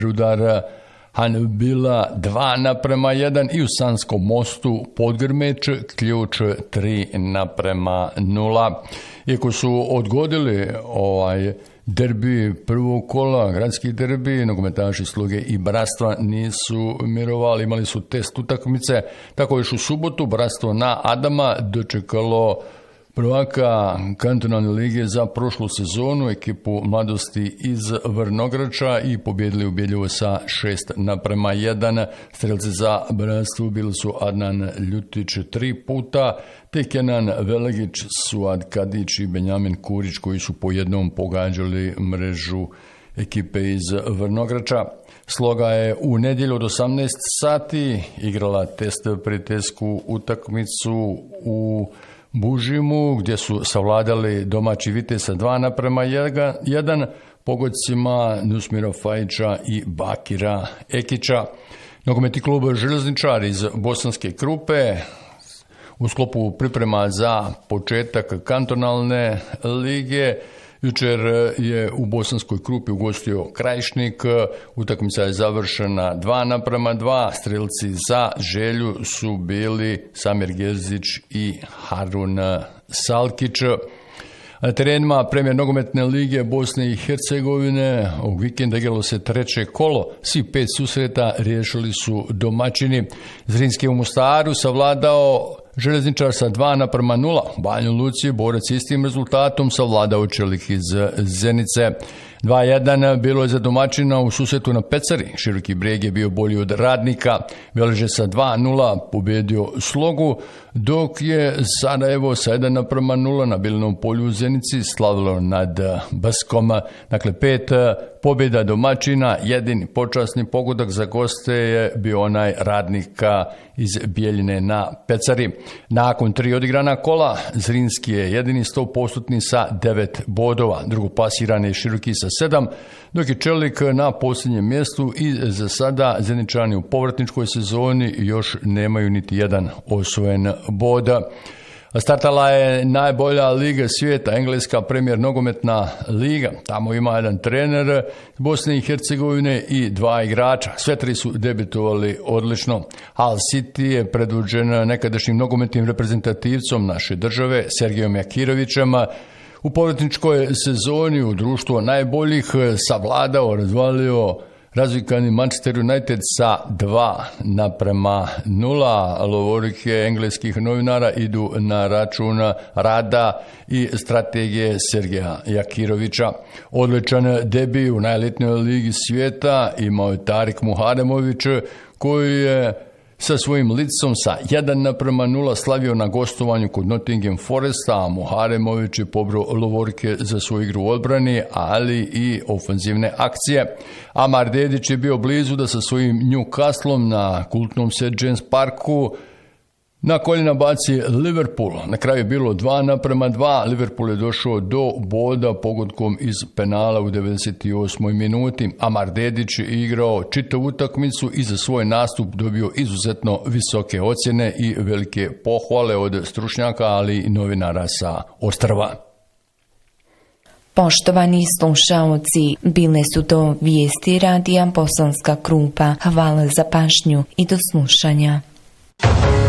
Rudar Hanbila 2:1 i u Sanskom Mostu Podgrmeč Ključ 3:0. Iako su odgodili derbi prvog kola, gradski derbi, nogometaši Sloge i Bratstva nisu mirovali, imali su test utakmice, tako još u subotu Bratstvo na Adama dočekalo prvaka kantonalne lige za prošlu sezonu, ekipu Mladosti iz Vrnograča i pobjedili ubjedljivo sa 6:1. Strelci za Bratstvo bili su Adnan Ljutić 3 puta, te Kenan Velegić, Suad Kadić i Benjamin Kurić koji su po jednom pogađali mrežu ekipe iz Vrnograča. Sloga je u nedjelju od 18 sati igrala test prijateljsku utakmicu u Bužimu, gdje su savladali domaći Vitez sa 2:1 pogodcima Nusmira Fajića i Bakira Ekića. Nogometni klub Željezničar iz Bosanske Krupe u sklopu priprema za početak kantonalne lige jučer je u Bosanskoj Krupi ugostio Krajišnik. Utakmica je završena 2:2. Strelci za Želju su bili Samir Gerzić i Harun Salkić. Na terenima Premijer nogometne lige Bosne i Hercegovine ovog vikenda igralo se treće kolo. Svi 5 susreta riješili su domaćini. Zrinski u Mostaru savladao Željezničar sa 2:0. U Banju Luci borac istim rezultatom savladao Čelik iz Zenice. 2:1 bilo je za domaćina u susretu na Pecari. Široki Brijeg je bio bolji od Radnika. Veleže sa 2:0 pobjedio Slogu, dok je Sarajevo sa 1:0 na Bilinom polju u Zenici slavilo nad Bskom. Dakle, 5 pobjeda domaćina, jedini počasni pogodak za goste je bio onaj Radnika iz Bijeljine na Pecari. Nakon 3 odigrana kola, Zrinski je jedini 100% sa 9 bodova. Drugoplasirani je Široki sa 7, dok je Čelik na posljednjem mjestu i za sada Zeničani u povratničkoj sezoni još nemaju niti jedan osvojen bod. Startala je najbolja liga svijeta, engleska Premijer nogometna liga. Tamo ima jedan trener Bosne i Hercegovine i 2 igrača. Sve 3 su debitovali odlično. Hull City je predvođen nekadašnjim nogometnim reprezentativcom naše države, Sergejom Jakirovićem. U povratničkoj sezoni u društvu najboljih savladao, razvalio razvikani Manchester United sa 2:0. Lovorike engleskih novinara idu na račun rada i strategije Sergeja Jakirovića. Odličan debi u najelitnijoj ligi svijeta imao je Tarik Muharemović, koji je sa svojim licom sa 1:0 slavio na gostovanju kod Nottingham Foresta, a Muharemović je pobrao lovorike za svoju igru u odbrani, ali i ofenzivne akcije. Amar Dedić je bio blizu da sa svojim Newcastlom na kultnom St. James Parku na koljena baci Liverpool. Na kraju je bilo 2:2. Liverpool je došao do boda pogodkom iz penala u 98. minuti. Amar Dedić je igrao čitavu utakmicu i za svoj nastup dobio izuzetno visoke ocjene i velike pohvale od stručnjaka, ali i novinara sa ostrva. Poštovani slušaoci, bile su to vijesti radija Bosanska Krupa. Hvala za pažnju i do slušanja.